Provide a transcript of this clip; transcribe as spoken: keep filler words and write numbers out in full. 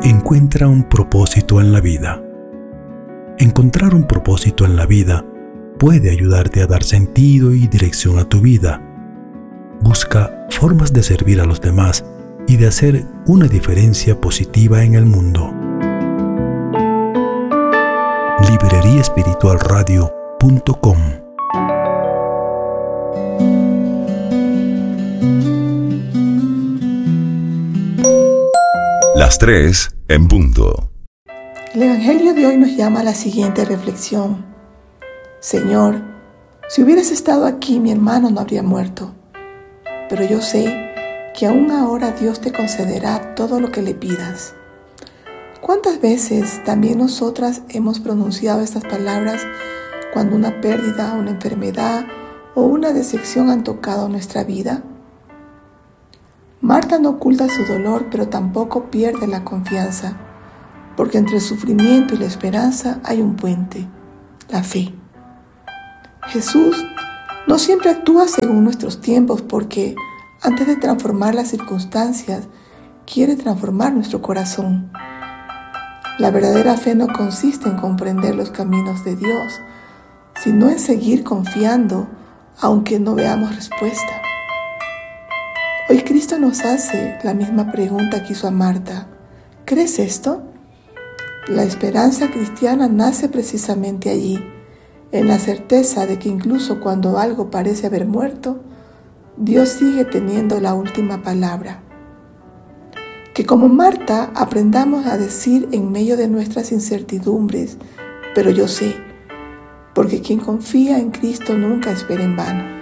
encuentra un propósito en la vida. Encontrar un propósito en la vida puede ayudarte a dar sentido y dirección a tu vida. Busca formas de servir a los demás y de hacer una diferencia positiva en el mundo. librería espiritual radio punto com. Las tres en punto. El Evangelio de hoy nos llama a la siguiente reflexión. Señor, si hubieras estado aquí, mi hermano no habría muerto. Pero yo sé que aún ahora Dios te concederá todo lo que le pidas. ¿Cuántas veces también nosotras hemos pronunciado estas palabras cuando una pérdida, una enfermedad o una decepción han tocado nuestra vida? Marta no oculta su dolor, pero tampoco pierde la confianza, porque entre el sufrimiento y la esperanza hay un puente, la fe. Jesús no siempre actúa según nuestros tiempos, porque antes de transformar las circunstancias, quiere transformar nuestro corazón. La verdadera fe no consiste en comprender los caminos de Dios, sino en seguir confiando, aunque no veamos respuesta. Hoy Cristo nos hace la misma pregunta que hizo a Marta. ¿Crees esto? La esperanza cristiana nace precisamente allí, en la certeza de que incluso cuando algo parece haber muerto, Dios sigue teniendo la última palabra. Que como Marta aprendamos a decir en medio de nuestras incertidumbres, pero yo sé, porque quien confía en Cristo nunca espera en vano.